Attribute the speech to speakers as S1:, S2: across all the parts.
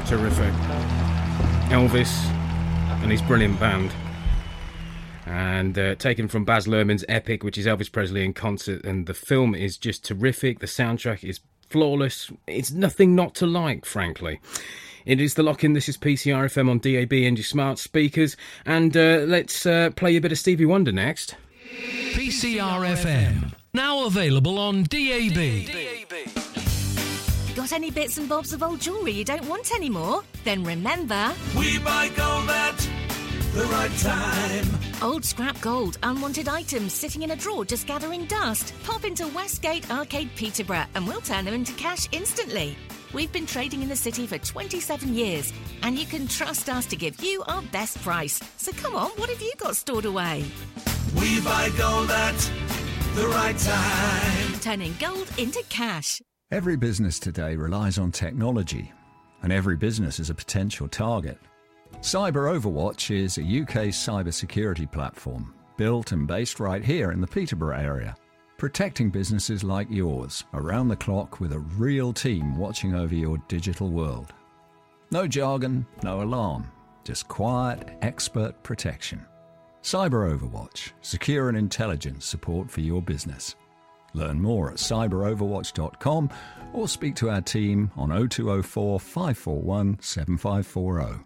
S1: terrific. Elvis and his brilliant band. And taken from Baz Luhrmann's epic, which is Elvis Presley in concert, and the film is just terrific. The soundtrack is flawless. It's nothing not to like, frankly. It is The Lock-In. This is PCR FM on DAB and your smart speakers. And let's play a bit of Stevie Wonder next.
S2: PCR FM, now available on DAB.
S3: Got any bits and bobs of old jewellery you don't want anymore? Then remember...
S4: We buy gold at the right time.
S3: Old scrap gold, unwanted items sitting in a drawer just gathering dust. Pop into Westgate Arcade Peterborough and we'll turn them into cash instantly. We've been trading in the city for 27 years and you can trust us to give you our best price. So come on, what have you got stored away?
S4: We buy gold at the right time.
S3: Turning gold into cash.
S5: Every business today relies on technology, and every business is a potential target. Cyber Overwatch is a UK cybersecurity platform built and based right here in the Peterborough area, protecting businesses like yours around the clock with a real team watching over your digital world. No jargon, no alarm, just quiet, expert protection. Cyber Overwatch, secure and intelligent support for your business. Learn more at cyberoverwatch.com or speak to our team on 0204 541 7540.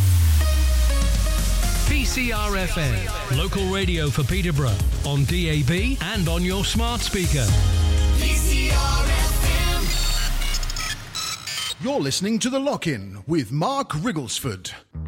S2: PCR FM, local radio for Peterborough, on DAB and on your smart speaker.
S4: PCR FM.
S6: You're listening to The Lock-In with Mark Rigglesford.